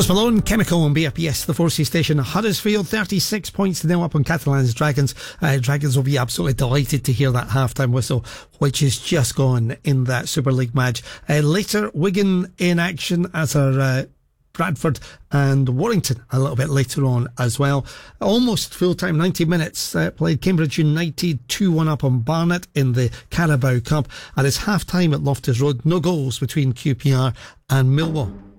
Post Malone, Chemical on BRPS, the Forces station. Huddersfield, 36 points to 0 up on Catalan's Dragons. Dragons will be absolutely delighted to hear that half-time whistle, which is just gone in that Super League match. Later, Wigan in action as our Bradford and Warrington a little bit later on as well. Almost full-time, 90 minutes played. Cambridge United 2-1 up on Barnet in the Carabao Cup. And it's half-time at Loftus Road. No goals between QPR and Millwall.